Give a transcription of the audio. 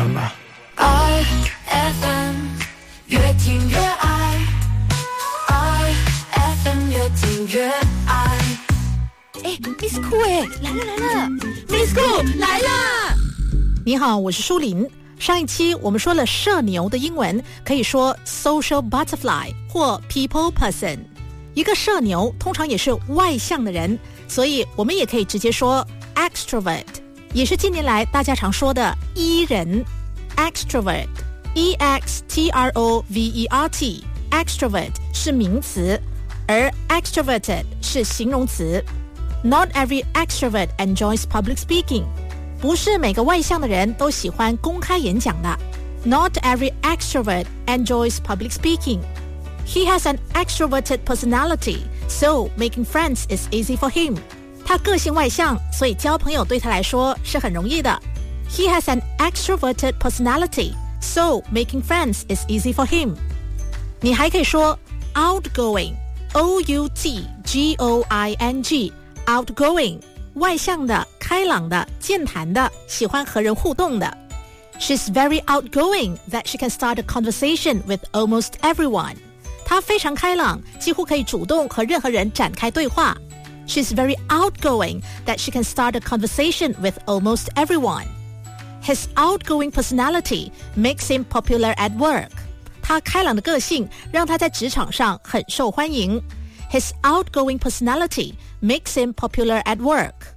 爱 FM 越听越爱，爱 FM 越听越爱。 Miss Cool 来了 Miss Cool 来了。 你好，我是舒琳。上一期我们说了社牛的英文可以说 social butterfly 或 people person。一个社牛通常也是外向的人，所以我们也可以直接说 extrovert， 也是近年来大家常说的 E 人。extrovert E-X-T-R-O-V-E-R-T extrovert 是名词，而 extroverted 是形容词。Not every extrovert enjoys public speaking， 不是每个外向的人都喜欢公开演讲的。Not every extrovert enjoys public speaking. He has an extroverted personality, so making friends is easy for him. 他个性外向，所以交朋友对他来说是很容易的。He has an extroverted personality, so making friends is easy for him. 你还可以说 outgoing, O-U-T-G-O-I-N-G, outgoing, 外向的、开朗的、健谈的，喜欢和人互动的。She's very outgoing that she can start a conversation with almost everyone. 她非常开朗，几乎可以主动和任何人展开对话。She's very outgoing that she can start a conversation with almost everyone. His outgoing personality makes him popular at work. 他开朗的个性让他在职场上很受欢迎。His outgoing personality makes him popular at work.